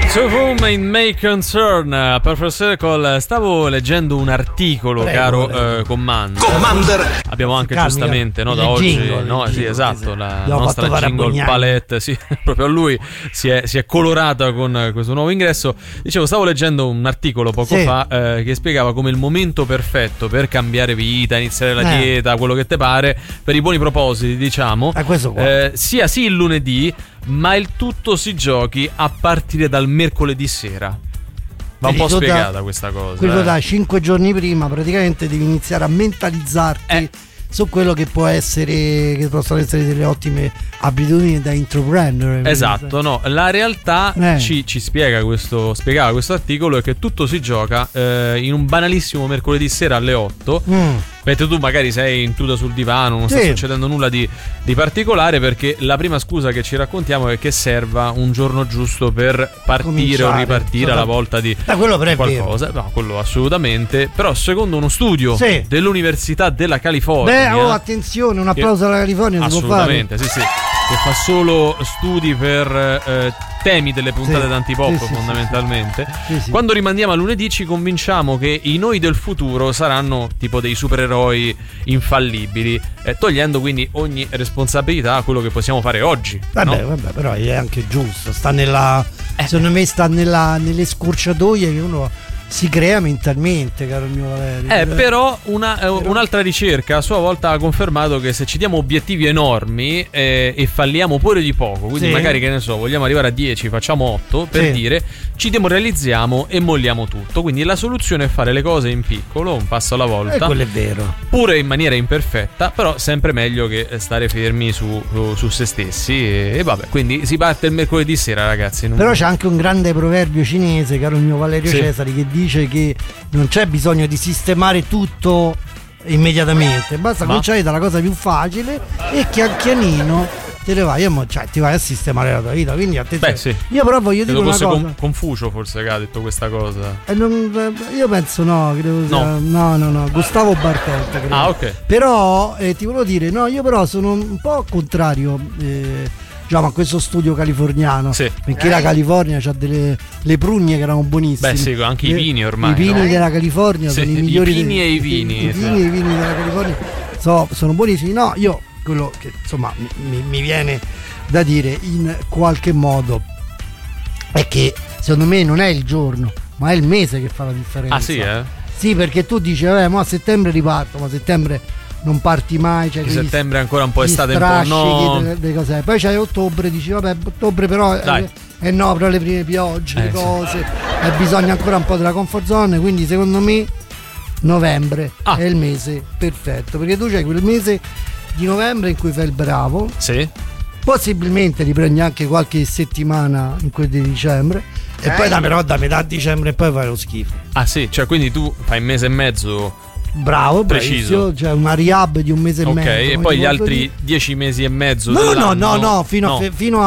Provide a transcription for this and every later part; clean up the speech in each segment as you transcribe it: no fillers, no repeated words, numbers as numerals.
To whom it may concern, Perfect Circle. Stavo leggendo un articolo, caro Commander. Abbiamo anche giustamente da oggi, jingle, sì, esatto, la nostra nostra jingle palette, sì, proprio a lui si è colorata con questo nuovo ingresso. Dicevo, stavo leggendo un articolo poco fa che spiegava come il momento perfetto per cambiare vita, iniziare la dieta, quello che te pare, per i buoni propositi, diciamo, sia sì il lunedì, ma il tutto si giochi a partire dal mercoledì sera. Va un po' spiegata questa cosa. Quello da 5 giorni prima praticamente devi iniziare a mentalizzarti su quello che può essere, che possono essere delle ottime abitudini da entrepreneur. Esatto, no, la realtà ci spiegava questo articolo, è che tutto si gioca in un banalissimo mercoledì sera alle 8. Mentre tu magari sei intuta sul divano, non sta succedendo nulla di particolare, perché la prima scusa che ci raccontiamo è che serva un giorno giusto per partire o ripartire alla volta di qualcosa. No, quello assolutamente. Però secondo uno studio dell'Università della California, attenzione, un applauso alla California. Assolutamente, sì, che fa solo studi per temi delle puntate d'antipop, fondamentalmente. Quando rimandiamo a lunedì ci convinciamo che i noi del futuro saranno tipo dei supereroi infallibili, togliendo quindi ogni responsabilità a quello che possiamo fare oggi. Vabbè, però è anche giusto, sta secondo me sta nelle scorciatoie che uno si crea mentalmente, caro il mio Valerio. Però un'altra ricerca a sua volta ha confermato che se ci diamo obiettivi enormi e falliamo pure di poco, quindi magari, che ne so, vogliamo arrivare a 10, facciamo 8 per dire, ci demoralizziamo e molliamo tutto. Quindi la soluzione è fare le cose in piccolo, un passo alla volta. Quello è vero. Pure in maniera imperfetta, però sempre meglio che stare fermi su se stessi. E vabbè, quindi si parte il mercoledì sera, ragazzi. Però c'è anche un grande proverbio cinese, caro il mio Valerio Cesari, che dice che non c'è bisogno di sistemare tutto immediatamente, basta cominciare dalla cosa più facile e pianino te ne vai, ti vai a sistemare la tua vita. Quindi attenzione. Io però voglio dire una cosa. Confucio forse che ha detto questa cosa. Io penso no, Gustavo Bartelt, credo. Ok. Però ti volevo dire, io però sono un po' contrario a questo studio californiano, perché la California c'ha le prugne che erano buonissime. Anche i vini ormai. I vini della California sono i migliori. I vini e i vini. I vini della California sono buonissimi. No, io quello che insomma mi viene da dire in qualche modo è che secondo me non è il giorno, ma è il mese che fa la differenza. Ah sì, Sì, perché tu dici ma a settembre riparto, ma a settembre non parti mai, settembre è ancora un po' estate, un po' no. Delle cose. Poi c'hai ottobre, dici ottobre però però le prime piogge, le cose, e bisogna ancora un po' della comfort zone, quindi secondo me novembre è il mese perfetto, perché tu c'hai quel mese di novembre in cui fai il bravo. Possibilmente riprendi anche qualche settimana in quel di dicembre e poi da metà dicembre e poi fai lo schifo. Cioè quindi tu fai un mese e mezzo bravo, preciso, cioè una rehab di un mese e mezzo. E poi gli altri 10 mesi e mezzo fino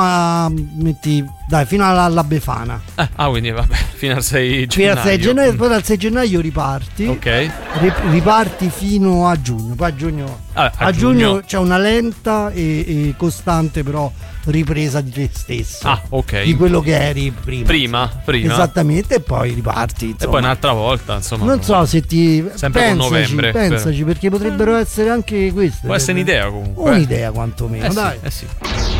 alla Befana. Quindi vabbè, fino al 6 gennaio. Fino al 6 gennaio, poi dal 6 gennaio riparti. Riparti fino a giugno. Poi a giugno c'è una lenta e costante però ripresa di te stesso. Di quello che eri prima. Esattamente, e poi riparti. Insomma. E poi un'altra volta, insomma. Non so se ti sempre con novembre. Pensaci, perché potrebbero essere anche queste. Può essere un'idea comunque. Un'idea quantomeno, dai. Sì.